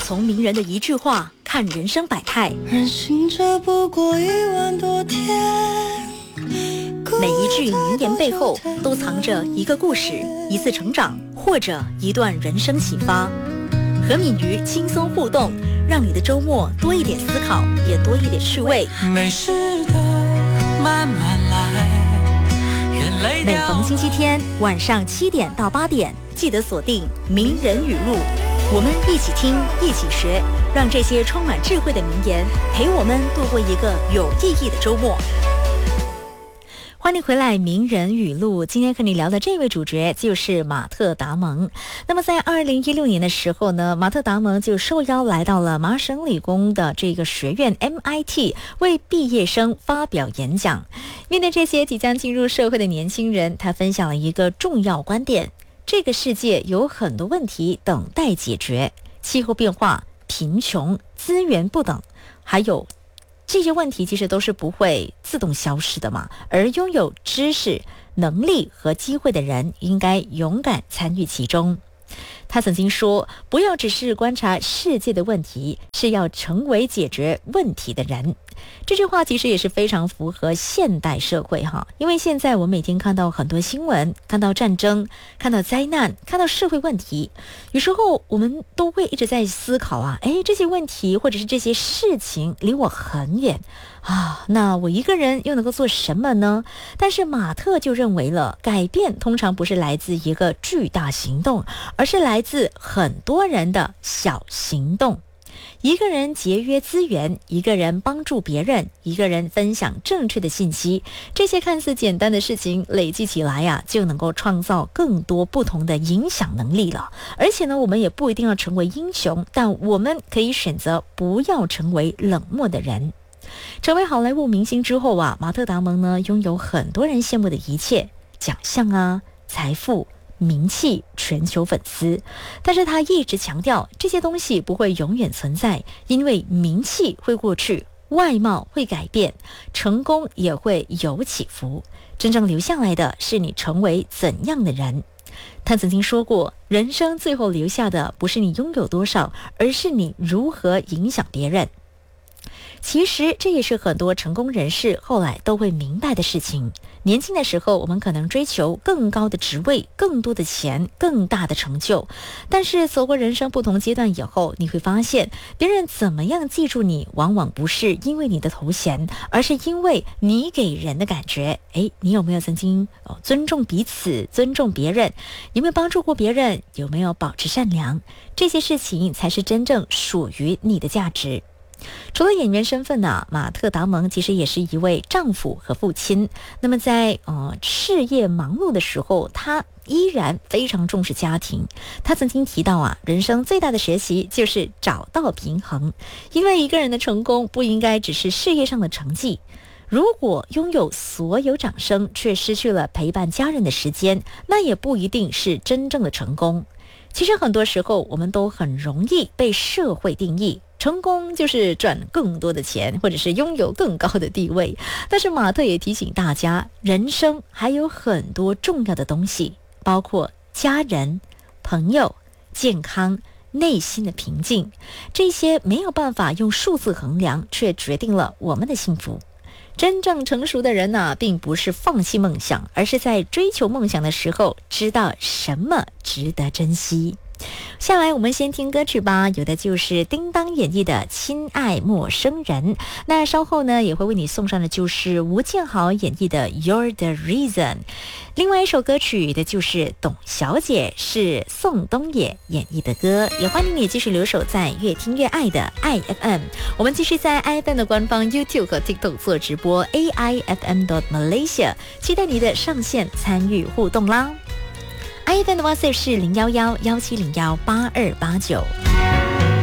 从名人的一句话看人生百态， 人行者不过1万多天， 每一句名言背后都藏着一个故事，一次成长，或者一段人生启发。和敏瑜轻松互动，让你的周末多一点思考，也多一点趣味。 没事的，慢慢来，眼泪每逢星期天晚上7点到8点，记得锁定名人语录，我们一起听，一起学，让这些充满智慧的名言陪我们度过一个有意义的周末。欢迎回来，名人语录。今天和你聊的这位主角就是马特·达蒙。那么在2016年的时候呢，马特·达蒙就受邀来到了麻省理工的这个学院 MIT 为毕业生发表演讲。面对这些即将进入社会的年轻人，他分享了一个重要观点：这个世界有很多问题等待解决，气候变化、贫穷、资源不等，还有这些问题其实都是不会自动消失的嘛，而拥有知识、能力和机会的人应该勇敢参与其中。他曾经说，不要只是观察世界的问题，是要成为解决问题的人。这句话其实也是非常符合现代社会哈，因为现在我们每天看到很多新闻，看到战争，看到灾难，看到社会问题，有时候我们都会一直在思考这些问题或者是这些事情离我很远那我一个人又能够做什么呢？但是马特就认为了，改变通常不是来自一个巨大行动，而是来自很多人的小行动。一个人节约资源，一个人帮助别人，一个人分享正确的信息，这些看似简单的事情累积起来就能够创造更多不同的影响能力了。而且呢，我们也不一定要成为英雄，但我们可以选择不要成为冷漠的人。成为好莱坞明星之后马特·达蒙呢，拥有很多人羡慕的一切，奖项财富、名气、全球粉丝，但是他一直强调这些东西不会永远存在，因为名气会过去，外貌会改变，成功也会有起伏，真正留下来的是你成为怎样的人。他曾经说过，人生最后留下的不是你拥有多少，而是你如何影响别人。其实这也是很多成功人士后来都会明白的事情。年轻的时候，我们可能追求更高的职位、更多的钱、更大的成就，但是走过人生不同阶段以后，你会发现别人怎么样记住你，往往不是因为你的头衔，而是因为你给人的感觉。你有没有曾经尊重彼此、尊重别人？有没有帮助过别人？有没有保持善良？这些事情才是真正属于你的价值。除了演员身份马特·达蒙其实也是一位丈夫和父亲。那么在事业忙碌的时候，他依然非常重视家庭。他曾经提到人生最大的学习就是找到平衡，因为一个人的成功不应该只是事业上的成绩。如果拥有所有掌声，却失去了陪伴家人的时间，那也不一定是真正的成功。其实很多时候我们都很容易被社会定义，成功就是赚更多的钱，或者是拥有更高的地位。但是马特也提醒大家，人生还有很多重要的东西，包括家人、朋友、健康、内心的平静，这些没有办法用数字衡量，却决定了我们的幸福。真正成熟的人并不是放弃梦想，而是在追求梦想的时候，知道什么值得珍惜。下来我们先听歌曲吧，有的就是叮当演绎的《亲爱陌生人》，那稍后呢也会为你送上的就是吴建豪演绎的 You're the Reason。 另外一首歌曲的就是董小姐，是宋冬野演绎的歌。也欢迎你继续留守在越听越爱的 IFM， 我们继续在 IFM 的官方 YouTube 和 TikTok 做直播 AIFM.Malaysia， 期待你的上线参与互动啦。IFM 的 WhatsApp 是011-1701-8289。